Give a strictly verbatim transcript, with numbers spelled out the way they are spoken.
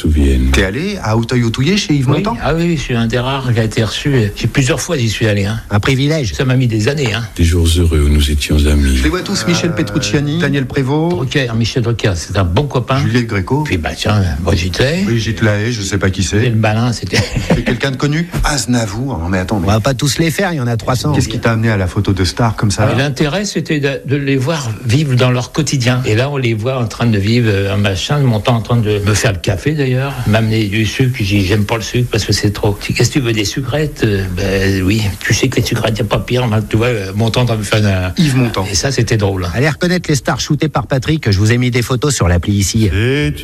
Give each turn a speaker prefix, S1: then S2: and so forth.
S1: souvienne.
S2: T'es allé à Auteuil-Autouillet chez Yves
S3: Oui.
S2: Montand?
S3: Ah oui, je suis un des rares qui a été reçu. J'ai plusieurs fois j'y suis allé. Hein.
S4: Un privilège.
S3: Ça m'a mis des années. Hein.
S1: Des jours heureux où nous étions amis.
S2: Je les vois tous, Michel Petrucciani, Daniel Prévost,
S3: Drucker, Michel Drucker, c'est un bon copain.
S2: Juliette Gréco.
S3: Puis bah tiens, Brigitte Lahaye.
S2: Brigitte Lahaye, je sais pas qui
S3: Et
S2: c'est.
S3: le balin, c'était...
S2: C'est quelqu'un de connu? Aznavour. Non mais attends,
S4: On
S2: mais
S4: va pas tous les faire, il y en a trois cents.
S2: qu'est-ce qui t'a amené à la photo de star comme ça?
S3: Et l'intérêt, c'était de, de les voir vivre dans leur quotidien. Et là, on les voit en train de vivre un machin, de montant en train de me faire le café d'ailleurs, m'amener du sucre. J'ai dit, j'aime pas le sucre parce que c'est trop. Qu'est-ce que tu veux, des sucrètes? euh, Ben oui, tu sais que les sucrètes, y a pas pire. Tu vois, Montand en train de faire un...
S2: Yves Montand.
S3: Et ça, c'était drôle.
S4: Allez reconnaître les stars shootées par Patrick, je vous ai mis des photos sur l'appli ici.
S1: Et